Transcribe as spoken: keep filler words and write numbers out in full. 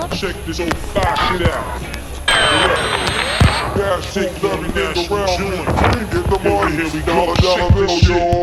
Check this old fire shit out. Gas take everything around. Get the money, here we go. Dollar, dollar bill, yo.